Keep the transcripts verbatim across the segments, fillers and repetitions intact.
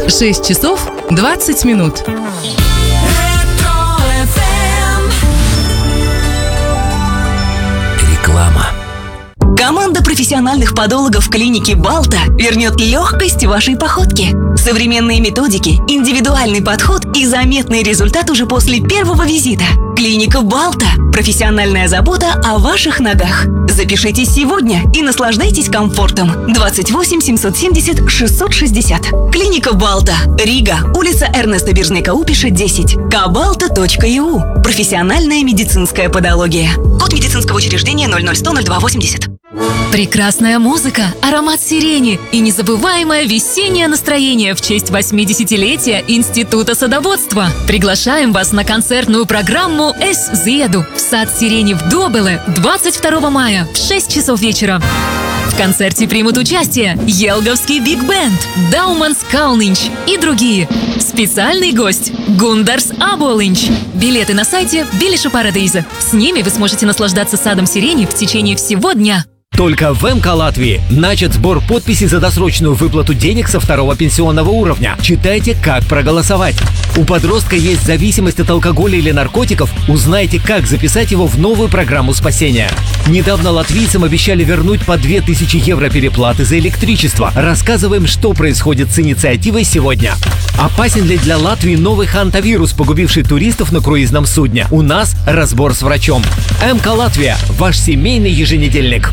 шесть часов двадцать минут. Реклама. Команда профессиональных подологов клиники «Балта» вернет легкость вашей походке. Современные методики, индивидуальный подход и заметный результат уже после первого визита. Клиника «Балта» – профессиональная забота о ваших ногах. Запишитесь сегодня и наслаждайтесь комфортом. двадцать восемь семьсот семьдесят шестьсот шестьдесят. Клиника «Балта», Рига, улица Эрнеста Биржника-Упиша, десять. кабалта точка и у. Профессиональная медицинская подология. Код медицинского учреждения ноль ноль сто ноль два восемьдесят. Прекрасная музыка, аромат сирени и незабываемое весеннее настроение в честь восьмидесятилетия Института садоводства. Приглашаем вас на концертную программу «Эс Зеду» в сад сирени в Добеле двадцать второго мая в шесть часов вечера. В концерте примут участие Елговский биг-бенд, Дауманс Калнинч и другие. Специальный гость – Гундарс Аболинч. Билеты на сайте Билиша Парадейза. С ними вы сможете наслаждаться садом сирени в течение всего дня. Только в МК Латвии начат сбор подписей за досрочную выплату денег со второго пенсионного уровня. Читайте, как проголосовать. У подростка есть зависимость от алкоголя или наркотиков? Узнайте, как записать его в новую программу спасения. Недавно латвийцам обещали вернуть по две тысячи евро переплаты за электричество. Рассказываем, что происходит с инициативой сегодня. Опасен ли для Латвии новый хантавирус, погубивший туристов на круизном судне? У нас разбор с врачом. МК Латвия – ваш семейный еженедельник.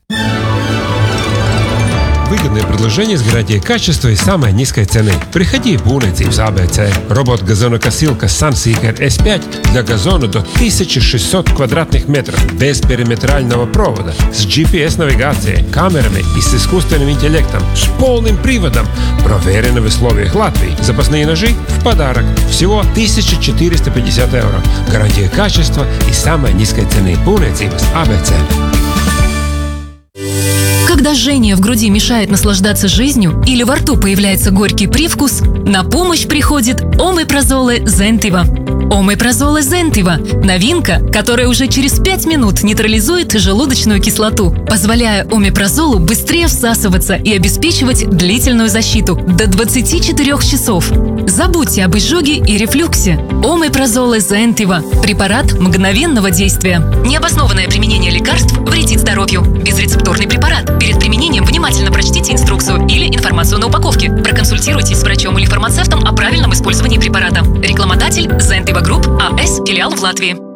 Выгодное предложение с гарантией качества и самой низкой цены. Приходи в Būvniecības А Бэ Цэ. Робот-газонокосилка Sunseeker эс пять для газона до тысяча шестьсот квадратных метров. Без периметрального провода. С джи пи эс-навигацией, камерами и с искусственным интеллектом. С полным приводом. Проверено в условиях Латвии. Запасные ножи в подарок. Всего тысяча четыреста пятьдесят евро. Гарантия качества и самой низкой цены. Būvniecības А Бэ Цэ. Когда жжение в груди мешает наслаждаться жизнью или во рту появляется горький привкус, на помощь приходит Омепразоле Зентива. Омепразоле Зентива – новинка, которая уже через пять минут нейтрализует желудочную кислоту, позволяя омепразолу быстрее всасываться и обеспечивать длительную защиту до двадцати четырёх часов. Забудьте об изжоге и рефлюксе. Омепразоле Зентива – препарат мгновенного действия. Необоснованное применение лекарств вредит здоровью. Безрецептурный препарат. Перед применением внимательно прочтите инструкцию или информацию на упаковке. Проконсультируйтесь с врачом или фармацевтом о правильном использовании препарата. Рекламодатель Зентива Групп А С, филиал в Латвии.